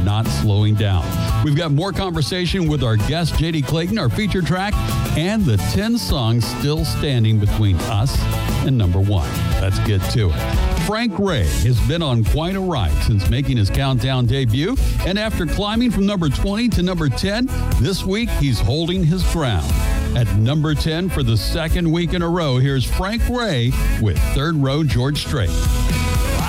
not slowing down. We've got more conversation with our guest, J.D. Clayton, our feature track, and the 10 songs still standing between us and number one. Let's get to it. Frank Ray has been on quite a ride since making his Countdown debut, and after climbing from number 20 to number 10, this week he's holding his ground. At number 10 for the second week in a row, here's Frank Ray with Third Row George Strait.